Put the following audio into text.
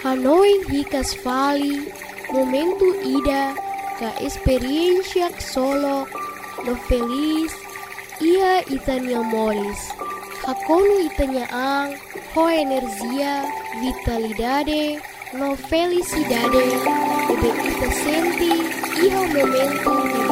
Hanoi hikas vali, momento ida, ka experiencia solo, no feliz, ia itania moris. Hakono itania ang, ho energia, vitalidade, no felicidade, ebe ita senti, iha momento